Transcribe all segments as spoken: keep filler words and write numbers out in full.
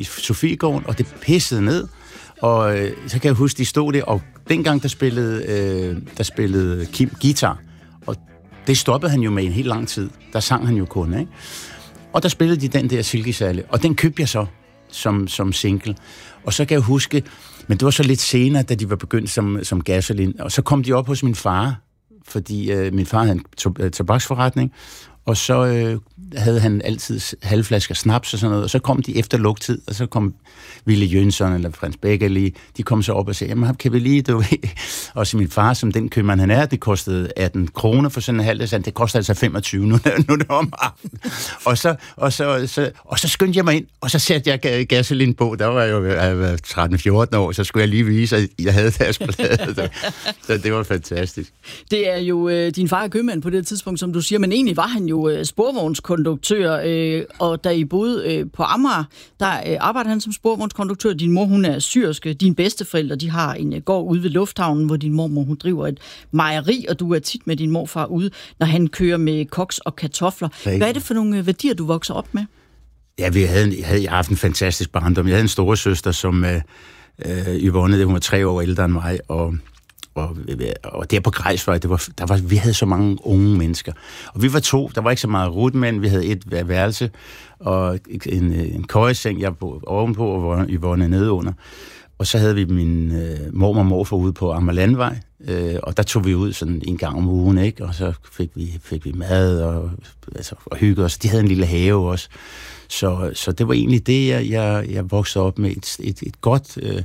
i Sofiegården, og det pissede ned. Og øh, så kan jeg huske, de stod der, og dengang der spillede, øh, der spillede Kim guitar, og det stoppede han jo med en helt lang tid. Der sang han jo kun, ikke? Og der spillede de den der Silkesalle, og den købte jeg så som, som single. Og så kan jeg huske, men det var så lidt senere, da de var begyndt som, som Gasolin, og så kom de op hos min far, fordi øh, min far havde en to- tobaksforretning, og så øh, havde han altid halvflasker snaps og sådan noget, og så kom de efter lugtid, og så kom Ville Jønsson eller Frans Becker lige, de kom så op og sagde, jamen kan vi lige, du ved, og så min far, som den købmand han er, det kostede atten kroner for sådan en halv, så det koster altså femogtyve, nu, nu er det om aftenen. Og så, og, så, så, og så skyndte jeg mig ind, og så satte jeg Gasolin på, der var jeg jo tretten fjorten år, så skulle jeg lige vise, at jeg havde deres plade, så det var fantastisk. Det er jo øh, din far er købmand på det tidspunkt, som du siger, men egentlig var han jo øh, sporvognskonduktør, øh, og da I boede øh, på Amager, der øh, arbejdede han som sporvognskonduktør. Din mor, hun er syerske. Dine bedsteforældre, de har en øh, gård ude ved lufthavnen, hvor din mormor, hun driver et mejeri, og du er tit med din morfar ude, når han kører med koks og kartofler. Hvad er det for nogle øh, værdier, du vokser op med? Ja, vi havde, havde haft en fantastisk barndom. Jeg havde en store søster, som øh, øh, Yvonne, hun var tre år ældre end mig, og Og, og der på Grejsvej, det var, der var, vi havde så mange unge mennesker. Og vi var to, der var ikke så meget rutmænd, vi havde et værelse, og en, en køjeseng, jeg boede ovenpå, og Yvonne nede under. Og så havde vi min øh, mormor og morfar ude på Amagerlandvej, øh, og der tog vi ud sådan en gang om ugen, ikke? Og så fik vi, fik vi mad og, altså, og hyggede os. De havde en lille have også. Så, så det var egentlig det, jeg, jeg, jeg voksede op med. Et, et, et godt... Øh,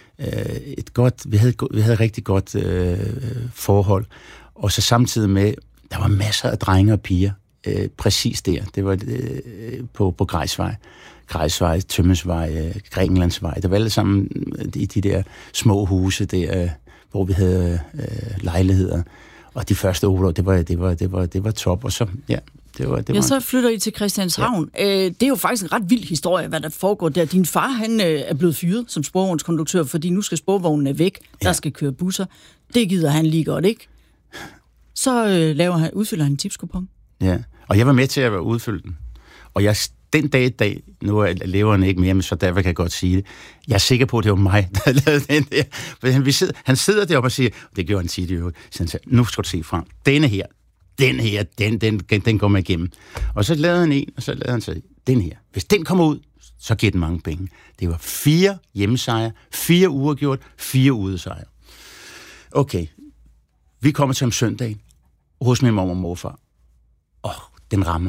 et godt, vi havde, vi havde et rigtig godt øh, forhold, og så samtidig med, der var masser af drenge og piger, øh, præcis der, det var øh, på, på Grejsvej, Grejsvej, Tømmesvej, øh, Grækenlandsvej, det var alle sammen i de der små huse der, øh, hvor vi havde øh, lejligheder, og de første år, det var, det var, det var, det var top, og så, ja, Det var, det var... Ja, så flytter I til Christianshavn. Ja. Det er jo faktisk en ret vild historie, hvad der foregår der. Din far, han er blevet fyret som sporvognskonduktør, fordi nu skal sporvognene væk. Der ja. skal køre busser. Det gider han lige godt, ikke? Så øh, laver han, udfylder han en tipskupon. Ja, og jeg var med til at udfylde den. Og jeg, den dag i dag, nu lever han ikke mere, men så derfor kan jeg godt sige det, jeg er sikker på, at det var mig, der lavede den der. For han, vi sidder, han sidder deroppe og siger, det gjorde han tit i øvrigt, så han sagde, nu skal du se frem, denne her, den her, den, den, den går man igennem. Og så lavede han en, og så lavede han så den her. Hvis den kommer ud, så giver den mange penge. Det var fire hjemmesejre, fire uafgjort, fire udesejre. Okay, vi kommer til om søndagen, hos min mor og morfar. Åh, oh, den rammer.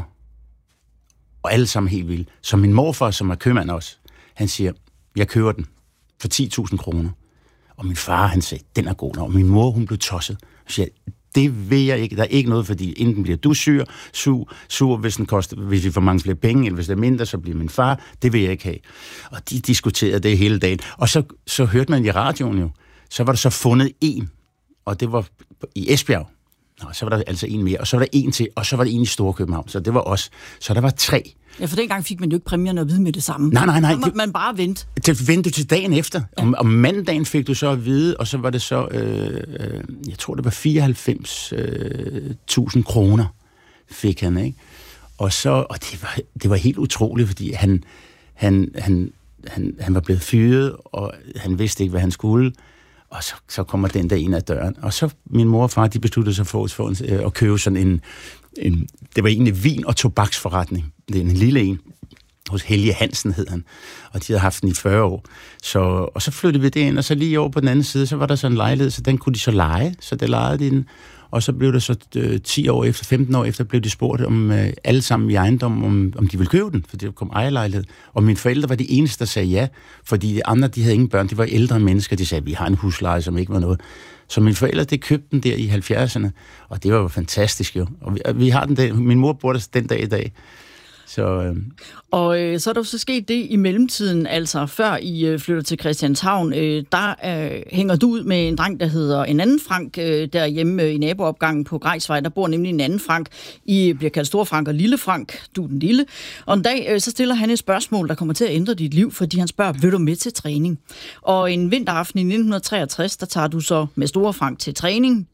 Og alle sammen helt vildt. Så min morfar, som er købmand også, han siger, jeg køber den for ti tusind kroner. Og min far, han sagde, den er god nok. Og min mor, hun blev tosset. Og siger, det vil jeg ikke. Der er ikke noget, fordi enten bliver du syr, sur, sur hvis, den koster, hvis vi får mange flere penge, eller hvis det er mindre, så bliver min far. Det vil jeg ikke have. Og de diskuterede det hele dagen. Og så, så hørte man i radioen jo, så var der så fundet en, og det var i Esbjerg. Nå, så var der altså en mere, og så var der en til, og så var der en i Storkøbenhavn, så det var os. Så der var tre. Ja, for dengang fik man jo ikke præmierne at vide med det samme. Nej, nej, nej. Så måtte man bare vente. Det ventede du til dagen efter. Ja. Om, om mandagen fik du så at vide, og så var det så, øh, øh, jeg tror det var fireoghalvfems tusind kroner fik han, ikke? Og så, og det var, det var helt utroligt, fordi han, han, han, han, han var blevet fyret, og han vidste ikke, hvad han skulle. Og så, så kommer den der ind ad døren. Og så min mor og far, de besluttede sig for, for øh, at købe sådan en, en... Det var egentlig vin- og tobaksforretning. Det er en lille en. Hos Helge Hansen hed han. Og de havde haft den i fyrre år. Så, og så flyttede vi det ind, og så lige over på den anden side, så var der sådan en lejlighed, så den kunne de så leje. Så det lejede de den. Og så blev det så øh, ti år efter, femten år efter, blev de spurgt om øh, alle sammen i ejendom, om, om de ville købe den, for det kom ejerlejlighed. Og mine forældre var de eneste, der sagde ja, fordi de andre, de havde ingen børn, de var ældre mennesker, de sagde, vi har en husleje, som ikke var noget. Så mine forældre, de købte den der i halvfjerdserne, og det var jo fantastisk jo. Og vi, vi har den der, min mor bor der den dag i dag. Så, øh. Og øh, så er der så sket det i mellemtiden, altså før I øh, flytter til Christianshavn, øh, der øh, hænger du ud med en dreng, der hedder en anden Frank, øh, derhjemme øh, i naboopgangen på Grejsvej. Der bor nemlig en anden Frank. I bliver kaldt Store Frank og Lille Frank. Du er den lille. Og en dag, øh, så stiller han et spørgsmål, der kommer til at ændre dit liv, fordi han spørger, vil du med til træning? Og en vinteraften i nitten treogtres, der tager du så med Store Frank til træning.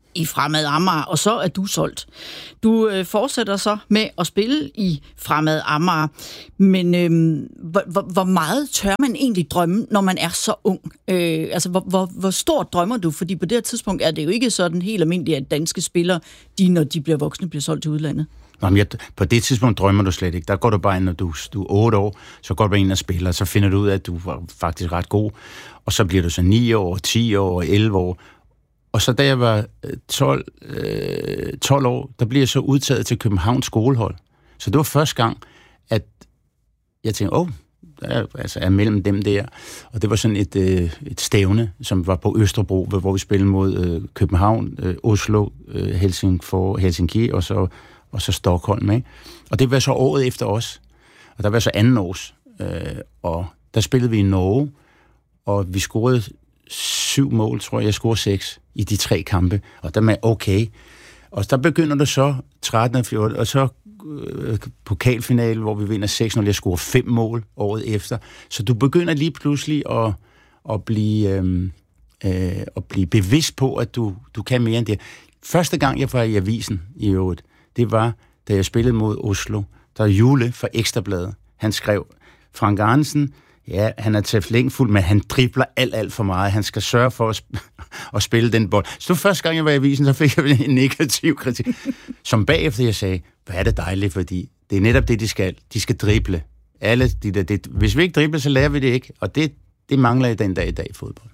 i Fremad Amager, og så er du solgt. Du øh, fortsætter så med at spille i Fremad Amager, men øh, hvor, hvor, hvor meget tør man egentlig drømme, når man er så ung? Øh, altså, hvor, hvor, hvor stort drømmer du? Fordi på det her tidspunkt er det jo ikke sådan helt almindeligt, at danske spillere, de, når de bliver voksne, bliver solgt til udlandet. Nå, men jeg, på det tidspunkt drømmer du slet ikke. Der går du bare ind, når du, du er otte år, så går du bare ind og spiller, så finder du ud af, at du var faktisk ret god, og så bliver du så ni år, ti år, elleve år. Og så da jeg var tolv, øh, tolv år, der blev jeg så udtaget til Københavns skolehold. Så det var første gang, at jeg tænkte, åh, der er, altså, er mellem dem der. Og det var sådan et, øh, et stævne, som var på Østerbro, hvor vi spillede mod øh, København, øh, Oslo, øh, Helsingfors, Helsinki og så, og så Stockholm. Ikke? Og det var så året efter os. Og der var så anden års. Øh, og der spillede vi i Norge, og vi scorede syv mål, tror jeg. Jeg scorede seks i de tre kampe. Og der er okay. Og der begynder det så tretten og fjorten, og så øh, pokalfinale, hvor vi vinder seks nul. Jeg scorer fem mål året efter. Så du begynder lige pludselig at, at, blive, øh, øh, at blive bevidst på, at du, du kan mere end det. Første gang, jeg var i avisen i øvrigt, det var, da jeg spillede mod Oslo. Der er Jule fra Ekstrabladet. Han skrev, Frank Arnesen, ja, han er til flængfuld, men han dribler alt, alt for meget. Han skal sørge for at, sp- at spille den bold. Så første gang, jeg var i avisen, så fik jeg en negativ kritik. Som bagefter jeg sagde, hvad er det dejligt, fordi det er netop det, de skal. De skal drible. Alle de der, det, hvis vi ikke dribler, så lærer vi det ikke. Og det, det mangler i den dag i dag i fodbold.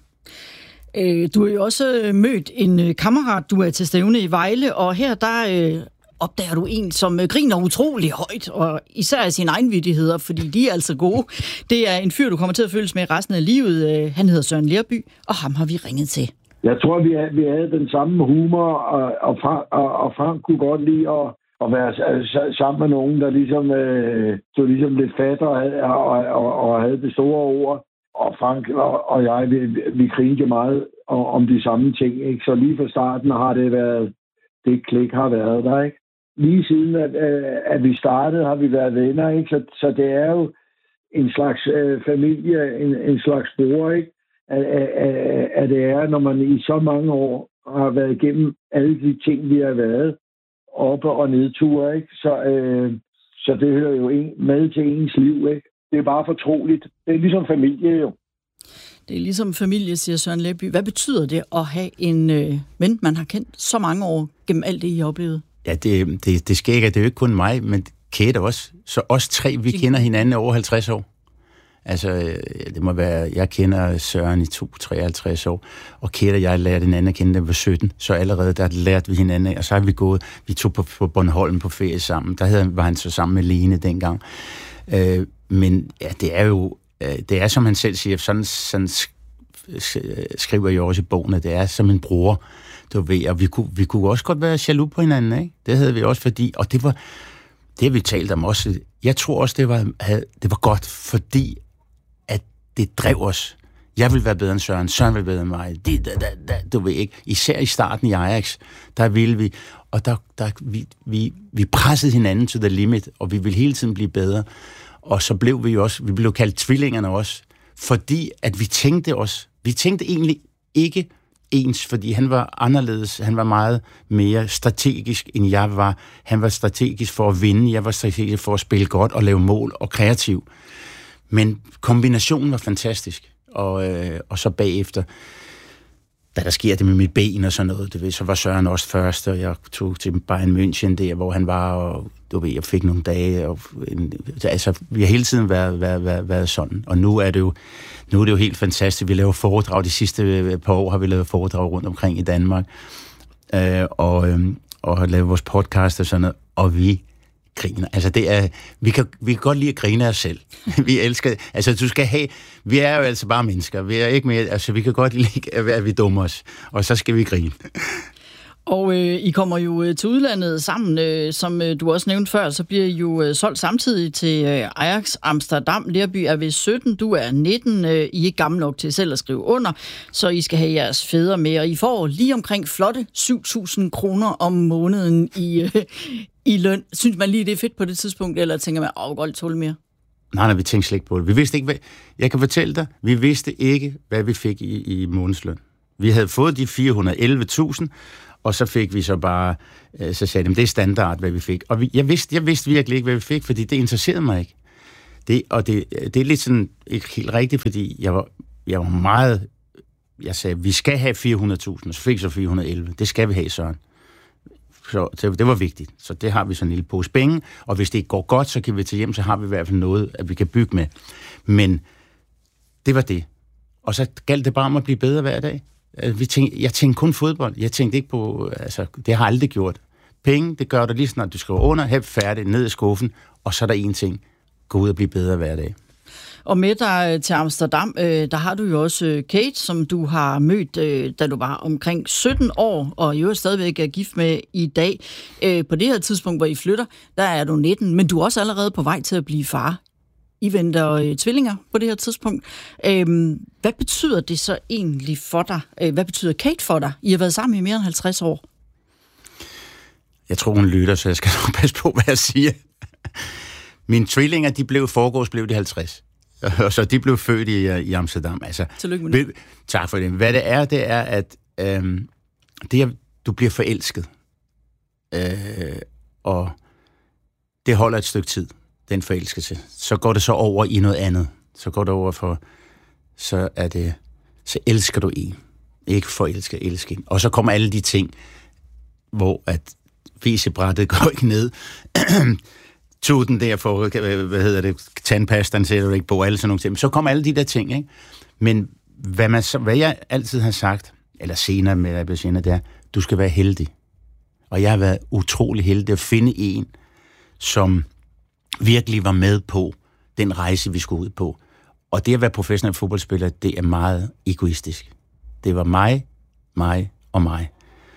Øh, du har jo også mødt en kammerat, du er til stævne i Vejle, og her der... Øh opdager du en, som griner utrolig højt, og især af sine egenvittigheder, fordi de er altså gode. Det er en fyr, du kommer til at følges med resten af livet. Han hedder Søren Lerby, og ham har vi ringet til. Jeg tror, vi havde, vi havde den samme humor, og, og, Frank, og, og Frank kunne godt lide at, at være sammen med nogen, der ligesom, øh, stod ligesom lidt fatter og, og, og, og havde det store ord. Og Frank og, og jeg, vi, vi grinede meget om de samme ting. Ikke? Så lige fra starten har det været, det klik har været der, ikke? Lige siden, at, at vi startede, har vi været venner, ikke? Så, så det er jo en slags øh, familie, en, en slags bror, ikke? At, at, at det er, når man i så mange år har været igennem alle de ting, vi har været, oppe og nedture, ikke? Så, øh, så det hører jo en, med til ens liv, ikke? Det er bare fortroligt. Det er ligesom familie, jo. Det er ligesom familie, siger Søren Lerby. Hvad betyder det at have en øh, ven, man har kendt så mange år gennem alt det, I har oplevet? Ja, det, det, det sker ikke, det er jo ikke kun mig, men Kate også. Så os tre, vi kender hinanden over halvtreds år. Altså, det må være, jeg kender Søren i to treoghalvtreds år, og Kate og jeg lærte hinanden at kende, da vi var sytten, så allerede der lærte vi hinanden af, og så har vi gået, vi tog på, på Bornholm på ferie sammen, der havde, var han så sammen med Lene dengang. Øh, men ja, det er jo, det er som han selv siger, sådan, sådan skriver jeg også i bogen, at det er som en bror, du ved, og vi kunne, vi kunne også godt være jaloux på hinanden, ikke? Det havde vi også, fordi, og det var, det har vi talt om også, jeg tror også, det var, havde, det var godt, fordi, at det drev os. Jeg ville være bedre end Søren, Søren ville være bedre end mig, det, da, da, da, du ved ikke, især i starten i Ajax, der ville vi, og der, der vi, vi, vi pressede hinanden to the limit, og vi ville hele tiden blive bedre, og så blev vi jo også, vi blev kaldt tvillingerne også, fordi, at vi tænkte os, vi tænkte egentlig ikke ens, fordi han var anderledes, han var meget mere strategisk, end jeg var. Han var strategisk for at vinde, jeg var strategisk for at spille godt og lave mål og kreativ. Men kombinationen var fantastisk. Og, øh, og så bagefter, da der sker det med mit ben og sådan noget, det ved, så var Søren også først, og jeg tog til Bayern München der, hvor han var, og du ved, jeg fik nogle dage, og en, altså, vi har hele tiden været, været, været, været sådan, og nu er det jo, nu er det jo helt fantastisk. Vi laver foredrag, de sidste par år har vi lavet foredrag rundt omkring i Danmark, øh, og, øh, og har lavet vores podcast og sådan noget, og vi griner. Altså det er, vi kan, vi kan godt lide at grine af os selv. Vi elsker, altså du skal have, vi er jo altså bare mennesker, vi er ikke mere, altså vi kan godt lide, at vi dummer os, og så skal vi grine. Og øh, I kommer jo øh, til udlandet sammen, øh, som øh, du også nævnte før, så bliver I jo øh, solgt samtidig til øh, Ajax Amsterdam. Lerby er ved sytten, du er nitten, øh, I er ikke gammel nok til selv at skrive under, så I skal have jeres fædre med, og I får lige omkring flotte syv tusind kroner om måneden i, øh, i løn. Synes man lige, det er fedt på det tidspunkt, eller tænker man, åh, godt tåle mere? Nej, nej, vi tænkte slet ikke på det. Vi vidste ikke, hvad, jeg kan fortælle dig, vi vidste ikke, hvad vi fik i, i månedsløn. Vi havde fået de fire hundrede og elleve tusind, og så fik vi så bare, så sagde de, det er standard, hvad vi fik. Og vi, jeg, vidste, jeg vidste virkelig ikke, hvad vi fik, fordi det interesserede mig ikke. Det, og det, det er lidt sådan, ikke helt rigtigt, fordi jeg var, jeg var meget, jeg sagde, vi skal have fire hundrede tusind, og så fik så fire hundrede og elleve. Det skal vi have, Søren. Så det, det var vigtigt. Så det har vi sådan en lille pose penge, og hvis det ikke går godt, så kan vi til hjem, så har vi i hvert fald noget, at vi kan bygge med. Men det var det. Og så galt det bare om at blive bedre hver dag. Vi tænkte, jeg tænkte kun fodbold. Jeg tænkte ikke på, altså, det har jeg aldrig gjort. Penge, det gør du lige snart, du skriver under, hæb færdigt, ned i skuffen, og så er der en ting, gå ud og blive bedre hver dag. Og med dig til Amsterdam, øh, der har du jo også Kate, som du har mødt, øh, da du var omkring sytten år, og jo stadigvæk er gift med i dag. Øh, på det her tidspunkt, hvor I flytter, der er du nitten, men du er også allerede på vej til at blive far. I venter øh, tvillinger på det her tidspunkt. Øh, hvad betyder det så egentlig for dig? Øh, hvad betyder Kate for dig? I har været sammen i mere end halvtreds år. Jeg tror, hun lytter, så jeg skal nok passe på, hvad jeg siger. Mine tvillinger, de blev foregårs, blev de halvtreds. Og så de blev født i, i Amsterdam. Altså, Tillykke med det. Tak for det. Hvad det er, det er, at øhm, det er, du bliver forelsket. Øh, og det holder et stykke tid, den forelskelse. Så går det så over i noget andet. Så går det over for, så er det, så elsker du en. Ikke forelsker, elsker en. Og så kommer alle de ting, hvor at visebrættet går ikke ned. Tuden der for, hvad hedder det, tandpastaen sætter du ikke på, alle sådan nogle ting. Så kommer alle de der ting, ikke? Men hvad, man, hvad jeg altid har sagt, eller senere med Abelsiana, det er, du skal være heldig. Og jeg har været utrolig heldig at finde en, som virkelig var med på den rejse, vi skulle ud på. Og det at være professionel fodboldspiller, det er meget egoistisk. Det var mig, mig og mig.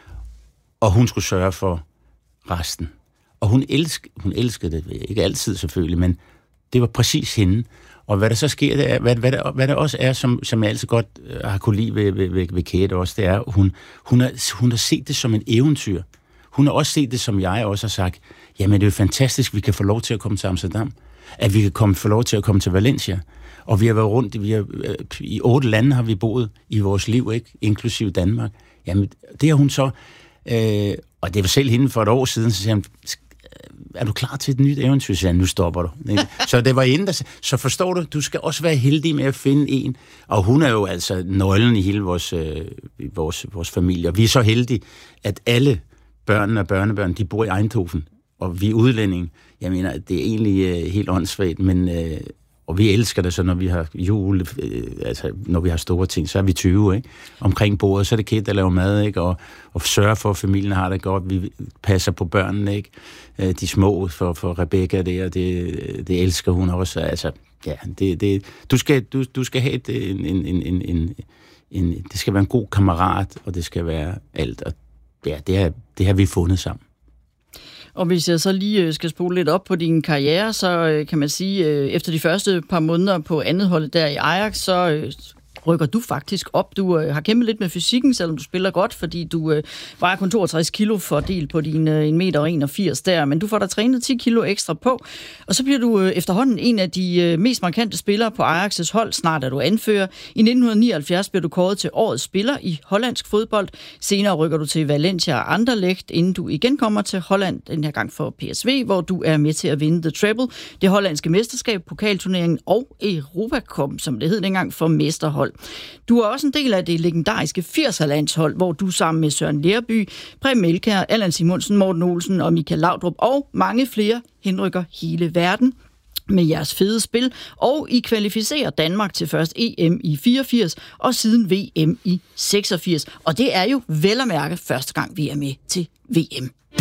Og hun skulle sørge for resten. Og hun, elsk, hun elskede det, ikke altid selvfølgelig, men det var præcis hende. Og hvad der så sker, det er, hvad, hvad, der, hvad der også er, som, som jeg altid godt har kunne lide ved, ved, ved, ved Kate også, det er, hun, hun, har, hun har set det som en eventyr. Hun har også set det, som jeg også har sagt, jamen det er jo fantastisk, vi kan få lov til at komme til Amsterdam, at vi kan komme, få lov til at komme til Valencia. Og vi har været rundt, vi har, i otte lande har vi boet i vores liv, ikke, inklusive Danmark. Jamen det har hun så, øh, og det var selv hende for et år siden, så siger hun, er du klar til et nyt eventyr? Så nu stopper du. Så det var inden, der, så forstår du, du skal også være heldig med at finde en. Og hun er jo altså nøglen i hele vores, øh, vores, vores familie. Og vi er så heldige, at alle børnene og børnebørn, de bor i Eindhoven. Og vi er udlændinge. Jeg mener, det er egentlig øh, helt åndssvagt, men øh, og vi elsker det så, når vi har jul, øh, altså når vi har store ting, så er vi tyve, ikke? Omkring bordet, så er det Kate, der laver mad, ikke? Og, og sørger for, at familien har det godt. Vi passer på børnene, ikke? De små for, for Rebecca der, det, det elsker hun også. Altså, ja, det, det, du, skal, du, du skal have et, en, en, en, en, en, det skal være en god kammerat, og det skal være alt. Og ja, det, er, det har vi fundet sammen. Og hvis jeg så lige skal spole lidt op på din karriere, så kan man sige, efter de første par måneder på andet hold der i Ajax, så rykker du faktisk op. Du øh, har kæmpet lidt med fysikken, selvom du spiller godt, fordi du øh, vejer kun toogtres kilo fordelt på din øh, en meter enogfirs der, men du får da trænet ti kilo ekstra på, og så bliver du øh, efterhånden en af de øh, mest markante spillere på Ajax' hold. Snart er du anfører. I nitten nioghalvfjerds bliver du kåret til årets spiller i hollandsk fodbold. Senere rykker du til Valencia og Anderlecht, inden du igen kommer til Holland, den her gang for P S V, hvor du er med til at vinde The Treble, det hollandske mesterskab, pokalturneringen og Europa Cup, som det hed dengang, for mesterhold. Du er også en del af det legendariske firser-landshold, hvor du sammen med Søren Lerby, Preben Elkjær, Allan Simonsen, Morten Olsen og Michael Laudrup og mange flere henrykker hele verden med jeres fede spil, og I kvalificerer Danmark til først E M i fireogfirs og siden V M i seksogfirs. Og det er jo vel at mærke første gang, vi er med til V M.